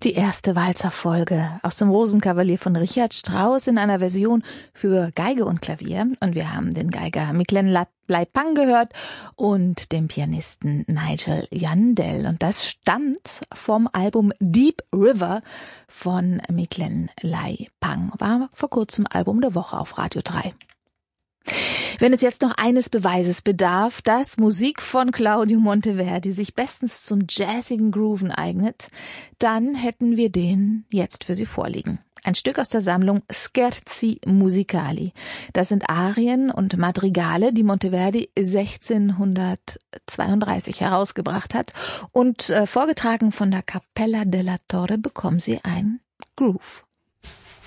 Die erste Walzerfolge aus dem Rosenkavalier von Richard Strauss in einer Version für Geige und Klavier. Und wir haben den Geiger Miclen Laipang gehört und den Pianisten Nigel Yandell. Und das stammt vom Album Deep River von Miclen Laipang. War vor kurzem Album der Woche auf Radio 3. Wenn es jetzt noch eines Beweises bedarf, dass Musik von Claudio Monteverdi sich bestens zum jazzigen Grooven eignet, dann hätten wir den jetzt für Sie vorliegen. Ein Stück aus der Sammlung Scherzi Musicali. Das sind Arien und Madrigale, die Monteverdi 1632 herausgebracht hat. Und vorgetragen von der Cappella della Torre bekommen Sie ein Groove.